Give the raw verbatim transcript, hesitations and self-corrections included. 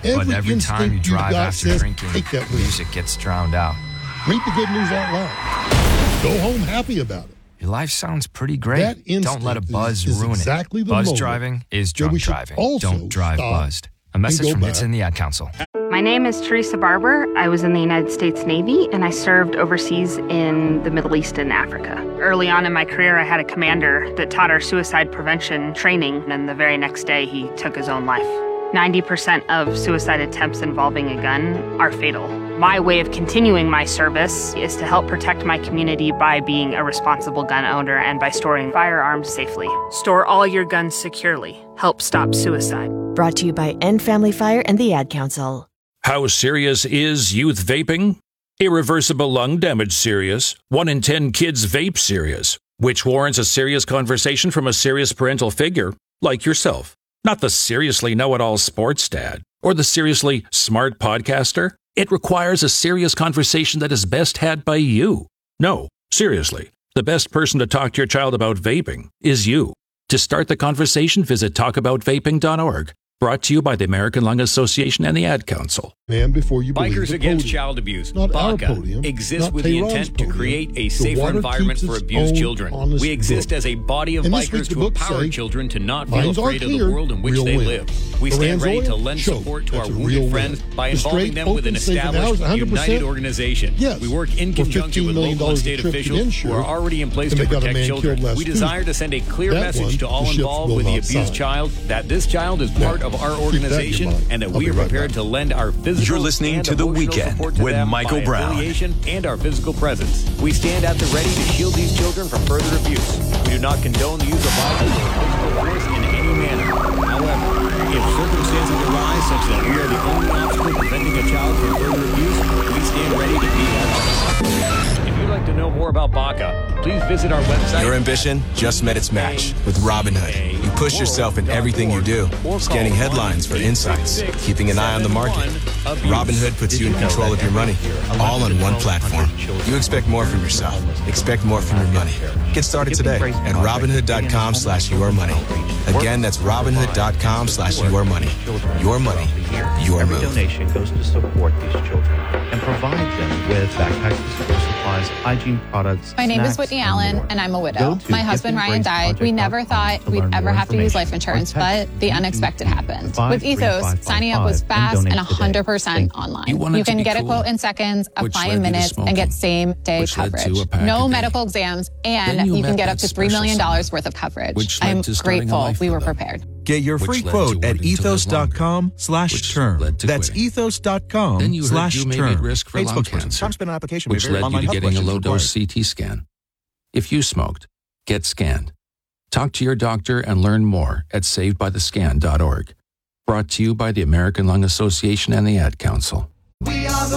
Every but every time you instinct drive got after says, drinking, take that risk. music gets drowned out. Read the good news out loud. Go home happy about it. Your life sounds pretty great. That Don't let a instinct buzz is- is ruin exactly it. the Buzz moment driving is that we drunk should driving. also Don't drive stop buzzed. A message go from back. Hits in the Ad Council. My name is Teresa Barber. I was in the United States Navy and I served overseas in the Middle East and Africa. Early on in my career, I had a commander that taught our suicide prevention training, and the very next day he took his own life. ninety percent of suicide attempts involving a gun are fatal. My way of continuing my service is to help protect my community by being a responsible gun owner and by storing firearms safely. Store all your guns securely. Help stop suicide. Brought to you by End Family Fire and the Ad Council. How serious is youth vaping? Irreversible lung damage serious. One in ten kids vape serious, which warrants a serious conversation from a serious parental figure like yourself. Not the seriously know-it-all sports dad or the seriously smart podcaster. It requires a serious conversation that is best had by you. No, seriously, the best person to talk to your child about vaping is you. To start the conversation, visit talk about vaping dot org. Brought to you by the American Lung Association and the Ad Council. Man, before you believe Bikers the Against podium. Child Abuse, Not our BACA, podium, exists not with the Tehran's intent to podium. create a The safer water environment keeps for its abused own children. honest We exist book. as a body of And this week bikers the to books empower say, children to not feel "Minds are afraid of clear, the world in which real they win. live. We stand Iran's ready oil? to lend Show support to our that's a wounded real friends win. by The involving straight, them with an open, safe, and ours, established, one hundred percent? united organization. Yes. We work in For conjunction with fifteen million local and dollars state a trip to officials who insure, are already in place and to they got a protect man children. killed last We desire Tuesday. to send a clear That message one, to all the ship's involved going with the outside. abused child that this child is part Now, of our keep that in organization mind. and that I'll we be are right prepared back. to lend our physical You're listening and to The emotional Weekend support to with them Michael by Brown. affiliation and our physical presence. We stand at the ready to shield these children from further abuse. We do not condone the use of violence or physical force in any manner. However, if circumstances arise such that we are the only obstacle preventing a child from further abuse, we stand ready to be that obstacle. If you'd like to know more about BACA, please visit our website. Your ambition just met its match with Robinhood. You push yourself in everything you do, scanning headlines for insights, keeping an eye on the market. Robinhood puts you in control of your money, all on one platform. You expect more from yourself. Expect more from your money. Get started today at Robinhood.com slash your money. Again, that's Robinhood.com slash your money. Your money, your Every move. donation goes to support these children and provide them with backpacks, school supplies, hygiene products. My name is snacks, Whitney and Allen, more. and I'm a widow. Go to My husband Ryan died. We never thought we'd ever have to use life insurance, but the unexpected happened. With Ethos, signing up was fast and one hundred percent online. You want it You to can be get a cool, quote in seconds, which apply led in you to minutes, and get smoking, same-day which led to coverage. a pack a No day. medical exams, Then and you you met can get that up to special three million dollars someone, worth of coverage. which led I'm to starting a grateful life we with were them. prepared. Get your Which free led quote to at wanting to live ethos.com slash which term. led to That's quitting. ethos.com Then you heard slash you may be at term. risk for lung Facebook person. cancer, Time spent on application. which may vary. led you Online to health getting a questions low-dose required. C T scan. If you smoked, get scanned. Talk to your doctor and learn more at saved by the scan dot org. Brought to you by the American Lung Association and the Ad Council.